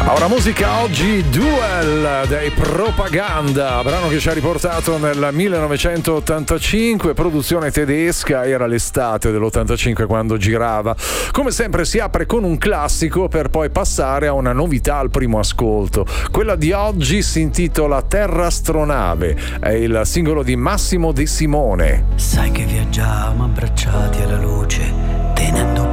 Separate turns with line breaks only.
Ora musica oggi, Duel dei Propaganda, brano che ci ha riportato nel 1985, produzione tedesca, era l'estate dell'85 quando girava. Come sempre si apre con un classico per poi passare a una novità al primo ascolto. Quella di oggi si intitola Terra Astronave, è il singolo di Massimo De Simone.
Sai che viaggiamo abbracciati alla luce, tenendo